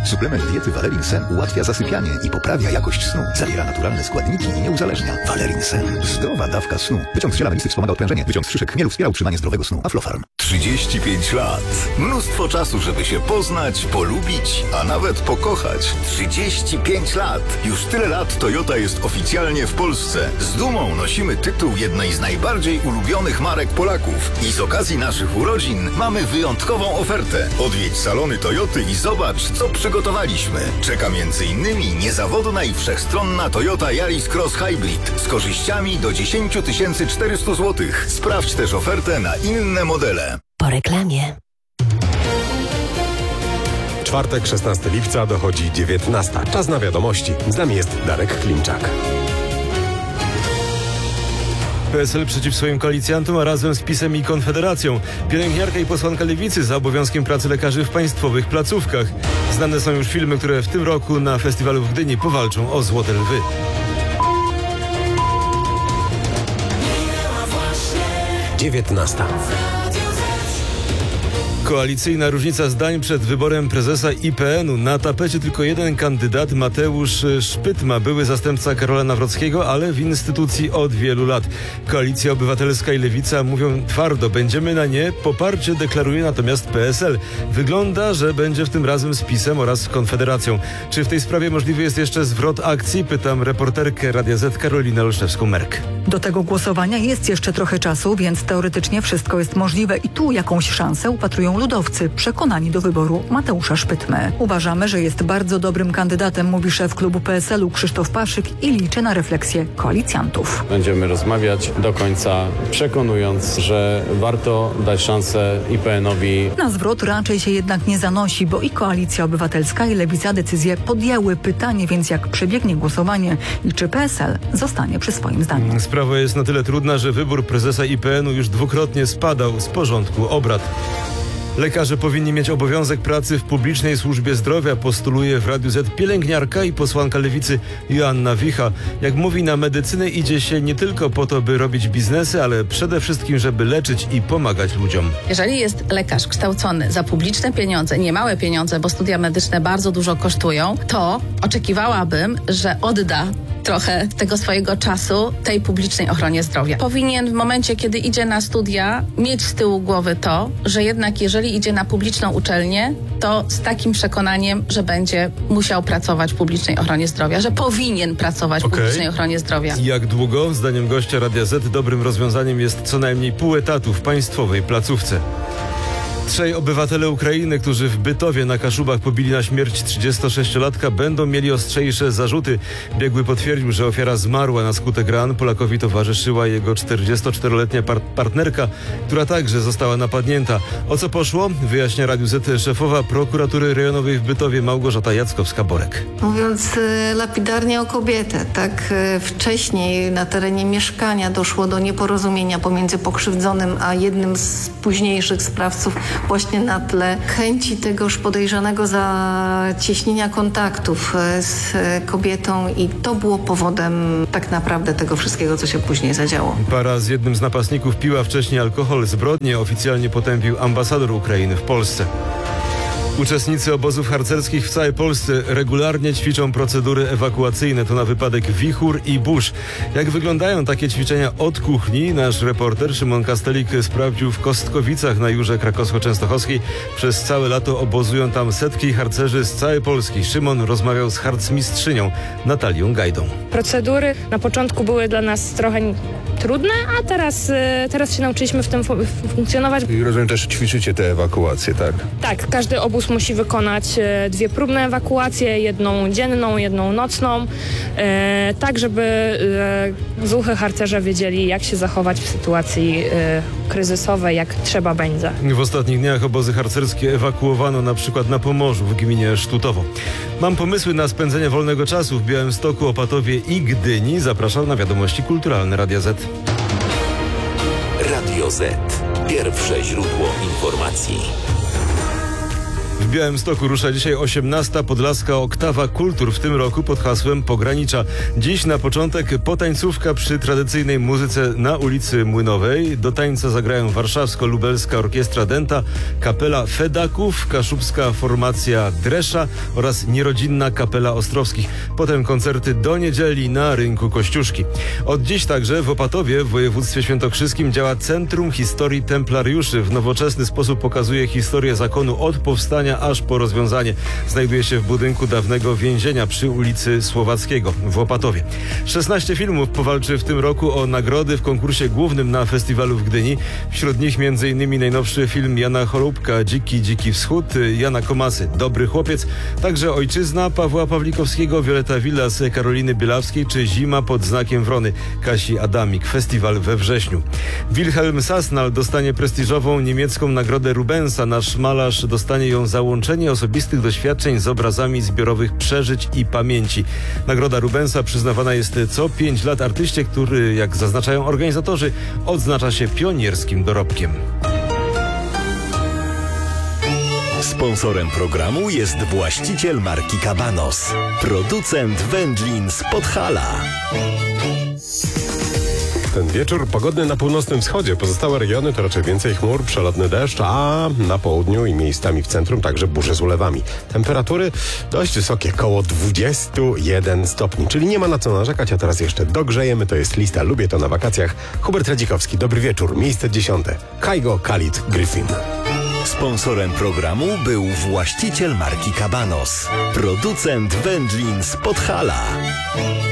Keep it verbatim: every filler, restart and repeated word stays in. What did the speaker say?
Suplement diety Valerin Sen ułatwia zasypianie i poprawia jakość snu. Zawiera naturalne składniki i nie uzależnia. Valerin Sen. Zdrowa dawka snu. Wyciąg z ziela melisy wspomaga odprężenie. Wyciąg z szyszek chmielu wspiera utrzymanie zdrowego snu. Aflofarm. trzydzieści pięć lat. Mnóstwo czasu, żeby się poznać, polubić, a nawet pokochać. trzydzieści pięć lat. Już tyle lat Toyota jest oficjalnie w Polsce. Z dumą nosimy tytuł jednej z najbardziej ulubionych marek Polaków. I z okazji naszych urodzin mamy wyjątkową ofertę. Odwiedź salony Toyoty i zobacz, co przygotowaliśmy. Czeka między innymi niezawodna i wszechstronna Toyota Yaris Cross Hybrid z korzyściami do dziesięć tysięcy czterysta złotych. Sprawdź też ofertę na inne modele. Po reklamie. Czwartek, szesnastego lipca, dochodzi dziewiętnasta. Czas na wiadomości. Z nami jest Darek Klimczak. P S L przeciw swoim koalicjantom, a razem z PiS-em i Konfederacją. Pielęgniarka i posłanka Lewicy za obowiązkiem pracy lekarzy w państwowych placówkach. Znane są już filmy, które w tym roku na festiwalu w Gdyni powalczą o Złote Lwy. dziewiętnasta. Koalicyjna różnica zdań przed wyborem prezesa I P N u. Na tapecie tylko jeden kandydat, Mateusz Szpytma, były zastępca Karola Nawrockiego, ale w instytucji od wielu lat. Koalicja Obywatelska i Lewica mówią twardo, będziemy na nie, poparcie deklaruje natomiast P S L. Wygląda, że będzie w tym razem z PiS-em oraz Konfederacją. Czy w tej sprawie możliwy jest jeszcze zwrot akcji? Pytam reporterkę Radia Z Karolinę Olszewską-Merk. Do tego głosowania jest jeszcze trochę czasu, więc teoretycznie wszystko jest możliwe i tu jakąś szansę upatrują ludowcy, przekonani do wyboru Mateusza Szpytmy. Uważamy, że jest bardzo dobrym kandydatem, mówi szef klubu P S L u Krzysztof Paszyk i liczy na refleksję koalicjantów. Będziemy rozmawiać do końca, przekonując, że warto dać szansę I P N owi. Na zwrot raczej się jednak nie zanosi, bo i Koalicja Obywatelska i Lewica decyzję podjęły. Pytanie więc, jak przebiegnie głosowanie i czy P S L zostanie przy swoim zdaniu. Sprawa jest na tyle trudna, że wybór prezesa I P N u już dwukrotnie spadał z porządku obrad. Lekarze powinni mieć obowiązek pracy w publicznej służbie zdrowia, postuluje w Radiu Z pielęgniarka i posłanka Lewicy Joanna Wicha. Jak mówi, na medycynę idzie się nie tylko po to, by robić biznesy, ale przede wszystkim, żeby leczyć i pomagać ludziom. Jeżeli jest lekarz kształcony za publiczne pieniądze, niemałe pieniądze, bo studia medyczne bardzo dużo kosztują, to oczekiwałabym, że odda trochę tego swojego czasu tej publicznej ochronie zdrowia. Powinien w momencie, kiedy idzie na studia, mieć z tyłu głowy to, że jednak jeżeli idzie na publiczną uczelnię, to z takim przekonaniem, że będzie musiał pracować w publicznej ochronie zdrowia, że powinien pracować w okay. publicznej ochronie zdrowia. Jak długo? Zdaniem gościa Radia Z dobrym rozwiązaniem jest co najmniej pół etatu w państwowej placówce. Trzej obywatele Ukrainy, którzy w Bytowie na Kaszubach pobili na śmierć trzydziestosześciolatka, będą mieli ostrzejsze zarzuty. Biegły potwierdził, że ofiara zmarła na skutek ran. Polakowi towarzyszyła jego czterdziestoczteroletnia par- partnerka, która także została napadnięta. O co poszło? Wyjaśnia Radiu Z szefowa prokuratury rejonowej w Bytowie Małgorzata Jackowska-Borek. Mówiąc y, lapidarnie o kobietę, tak y, wcześniej na terenie mieszkania doszło do nieporozumienia pomiędzy pokrzywdzonym a jednym z późniejszych sprawców właśnie na tle chęci tegoż podejrzanego zacieśnienia kontaktów z kobietą i to było powodem tak naprawdę tego wszystkiego, co się później zadziało. Para z jednym z napastników piła wcześniej alkohol. Zbrodnię oficjalnie potępił ambasador Ukrainy w Polsce. Uczestnicy obozów harcerskich w całej Polsce regularnie ćwiczą procedury ewakuacyjne. To na wypadek wichur i burz. Jak wyglądają takie ćwiczenia od kuchni? Nasz reporter Szymon Kastelik sprawdził w Kostkowicach na Jurze Krakowsko-Częstochowskiej. Przez całe lato obozują tam setki harcerzy z całej Polski. Szymon rozmawiał z harcmistrzynią Natalią Gajdą. Procedury na początku były dla nas trochę trudne, a teraz, teraz się nauczyliśmy w tym funkcjonować. I rozumiem, też ćwiczycie te ewakuacje, tak? Tak, każdy obóz musi wykonać dwie próbne ewakuacje, jedną dzienną, jedną nocną, e, tak żeby e, zuchy harcerze wiedzieli, jak się zachować w sytuacji e, kryzysowej, jak trzeba będzie. W ostatnich dniach obozy harcerskie ewakuowano na przykład na Pomorzu w gminie Sztutowo. Mam pomysły na spędzenie wolnego czasu w Białymstoku, Opatowie i Gdyni. Zapraszam na wiadomości kulturalne Radia Z. Radio Z. Pierwsze źródło informacji. W W Białymstoku rusza dzisiaj osiemnasta Podlaska Oktawa Kultur, w tym roku pod hasłem Pogranicza. Dziś na początek potańcówka przy tradycyjnej muzyce na ulicy Młynowej. Do tańca zagrają warszawsko-lubelska orkiestra Denta, kapela Fedaków, kaszubska formacja Dresza oraz nierodzinna kapela Ostrowskich. Potem koncerty do niedzieli na rynku Kościuszki. Od dziś także w Opatowie w województwie świętokrzyskim działa Centrum Historii Templariuszy. W nowoczesny sposób pokazuje historię zakonu od powstania aż po rozwiązanie. Znajduje się w budynku dawnego więzienia przy ulicy Słowackiego w Opatowie. szesnaście filmów powalczy w tym roku o nagrody w konkursie głównym na festiwalu w Gdyni. Wśród nich między innymi najnowszy film Jana Chorobka Dziki, Dziki Wschód, Jana Komasy Dobry Chłopiec, także Ojczyzna Pawła Pawlikowskiego, Violeta Villas, Karoliny Bielawskiej czy Zima pod znakiem wrony Kasi Adamik. Festiwal we wrześniu. Wilhelm Sasnal dostanie prestiżową niemiecką nagrodę Rubensa. Nasz malarz dostanie ją za łączenie osobistych doświadczeń z obrazami zbiorowych przeżyć i pamięci. Nagroda Rubensa przyznawana jest co pięć lat artyście, który, jak zaznaczają organizatorzy, odznacza się pionierskim dorobkiem. Sponsorem programu jest właściciel marki Cabanos, producent wędlin z Podhala. Ten wieczór pogodny na północnym wschodzie. Pozostałe regiony to raczej więcej chmur, przelotny deszcz, a na południu i miejscami w centrum także burze z ulewami. Temperatury dość wysokie, koło dwadzieścia jeden stopni, czyli nie ma na co narzekać, a teraz jeszcze dogrzejemy. To jest lista Lubię to na wakacjach. Hubert Radzikowski, dobry wieczór, miejsce dziesiąte. Kaigo Khalid Griffin. Sponsorem programu był właściciel marki Cabanos, producent wędlin z Podhala.